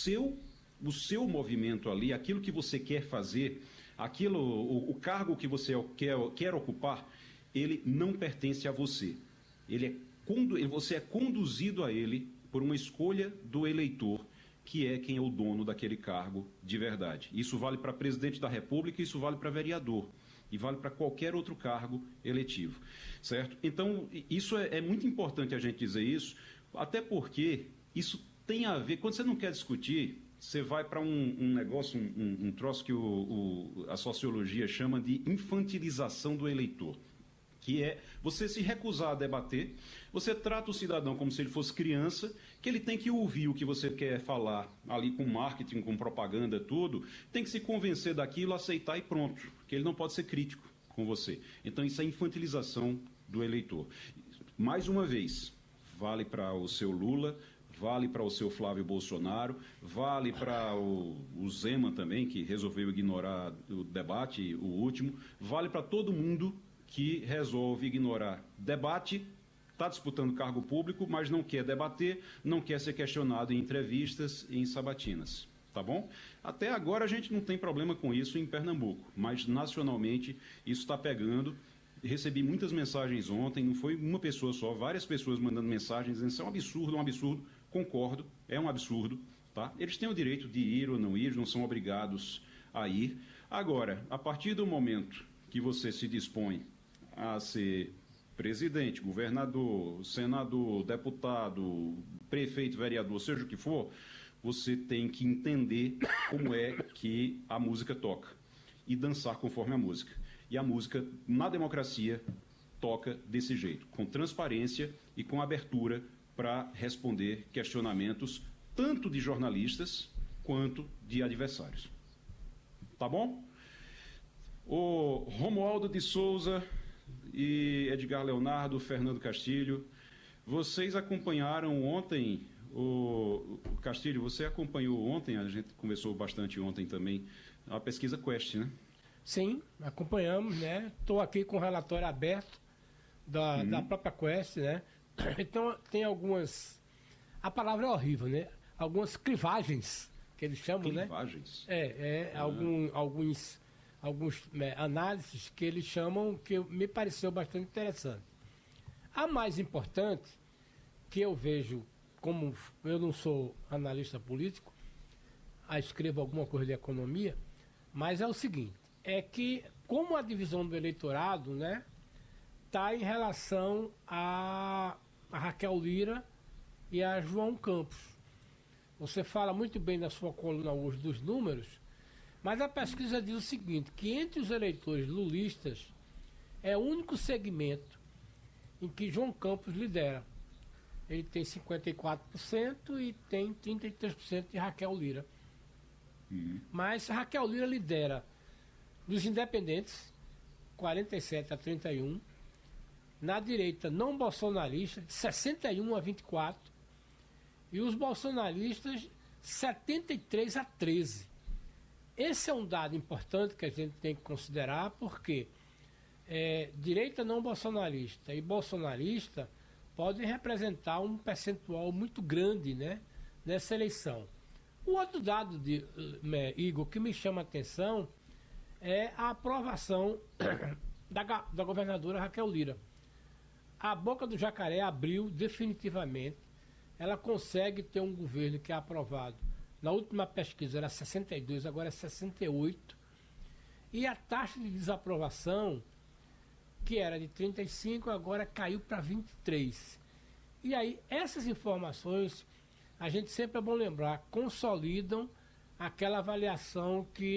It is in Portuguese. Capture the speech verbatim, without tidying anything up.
seu, o seu movimento ali, aquilo que você quer fazer, aquilo, o, o cargo que você quer, quer ocupar, ele não pertence a você. Ele é, você é conduzido a ele por uma escolha do eleitor, que é quem é o dono daquele cargo de verdade. Isso vale para presidente da República, isso vale para vereador, e vale para qualquer outro cargo eletivo, certo? Então, isso é, é muito importante a gente dizer isso, até porque isso tem a ver, quando você não quer discutir, você vai para um, um negócio, um, um troço que o, o, a sociologia chama de infantilização do eleitor, que é você se recusar a debater, você trata o cidadão como se ele fosse criança, que ele tem que ouvir o que você quer falar ali com marketing, com propaganda, tudo, tem que se convencer daquilo, aceitar e pronto, que ele não pode ser crítico com você. Então isso é infantilização do eleitor. Mais uma vez, vale para o seu Lula, vale para o seu Flávio Bolsonaro, vale para o, o Zema também, que resolveu ignorar o debate, o último, vale para todo mundo que resolve ignorar debate, está disputando cargo público, mas não quer debater, não quer ser questionado em entrevistas e em sabatinas, tá bom? Até agora a gente não tem problema com isso em Pernambuco, mas nacionalmente isso está pegando. Recebi muitas mensagens ontem, não foi uma pessoa só, várias pessoas mandando mensagens dizendo isso é um absurdo, um absurdo, concordo, é um absurdo, tá? Eles têm o direito de ir ou não ir, não são obrigados a ir. Agora, a partir do momento que você se dispõe a ser presidente, governador, senador, deputado, prefeito, vereador, seja o que for, você tem que entender como é que a música toca e dançar conforme a música. E a música, na democracia, toca desse jeito, com transparência e com abertura para responder questionamentos tanto de jornalistas quanto de adversários. Tá bom? O Romualdo de Souza e Edgar Leonardo, Fernando Castilho, vocês acompanharam ontem, o Castilho, você acompanhou ontem, a gente conversou bastante ontem também, a pesquisa Quest, né? Sim, acompanhamos, né? Estou aqui com o relatório aberto da, uhum. da própria Quest, né? Então tem algumas, a palavra é horrível, né? Algumas clivagens, que eles chamam, clivagens. né? É, é ah. algum, alguns... algumas né, análises que eles chamam, que me pareceu bastante interessante. A mais importante, que eu vejo, como eu não sou analista político, a escrevo alguma coisa de economia, mas é o seguinte, é que como a divisão do eleitorado, né, está em relação a, a Raquel Lira e a João Campos. Você fala muito bem na sua coluna hoje dos números, mas a pesquisa diz o seguinte, que entre os eleitores lulistas é o único segmento em que João Campos lidera. Ele tem cinquenta e quatro por cento e tem trinta e três por cento de Raquel Lira. Uhum. Mas Raquel Lira lidera dos independentes, quarenta e sete a trinta e um, na direita não bolsonarista, de sessenta e um a vinte e quatro, e os bolsonaristas, setenta e três a treze. Esse é um dado importante que a gente tem que considerar, porque é, direita não bolsonarista e bolsonarista podem representar um percentual muito grande, né, nessa eleição. O outro dado, de, uh, Igor, que me chama a atenção é a aprovação da, da governadora Raquel Lira. A boca do jacaré abriu definitivamente. Ela consegue ter um governo que é aprovado. Na última pesquisa era sessenta e dois, agora é sessenta e oito. E a taxa de desaprovação, que era de trinta e cinco, agora caiu para vinte e três. E aí, essas informações, a gente sempre é bom lembrar, consolidam aquela avaliação que